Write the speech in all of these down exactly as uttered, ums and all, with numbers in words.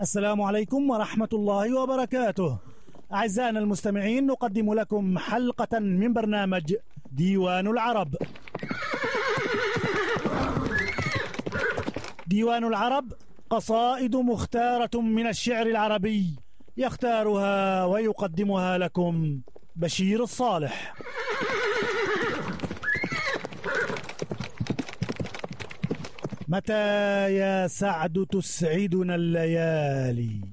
السلام عليكم ورحمة الله وبركاته. أعزائنا المستمعين، نقدم لكم حلقة من برنامج ديوان العرب. ديوان العرب قصائد مختارة من الشعر العربي، يختارها ويقدمها لكم بشير الصالح. متى يا سعد تسعدنا الليالي،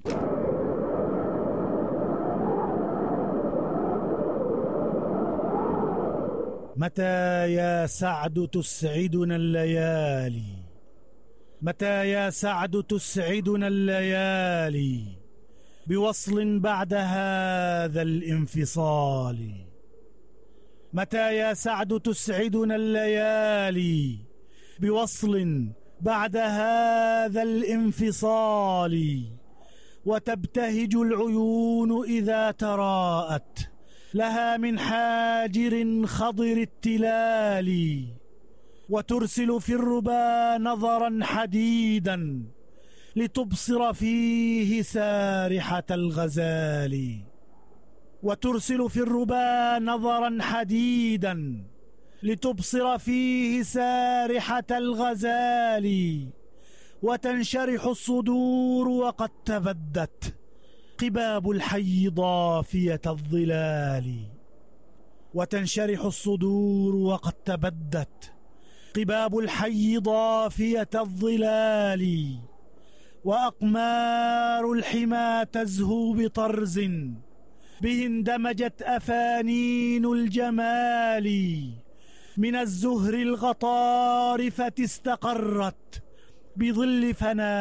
متى يا سعد تسعدنا الليالي، متى يا سعد تسعدنا الليالي، بوصل بعد هذا الانفصال. متى يا سعد تسعدنا الليالي، بوصل بعد هذا الانفصال. وتبتهج العيون إذا تراءت لها من حاجر خضر التلال، وترسل في الربا نظرا حديدا لتبصر فيه سارحة الغزال. وترسل في الربا نظرا حديدا لتبصر فيه سارحة الغزال. وتنشرح الصدور وقد تبدت قباب الحي ضافية الظلال. وتنشرح الصدور وقد تبدت قباب الحي ضافية الظلال. وأقمار الحمى تزهو بطرز به اندمجت أفانين الجمال. من الزهر الغطارفة استقرت بظل فنا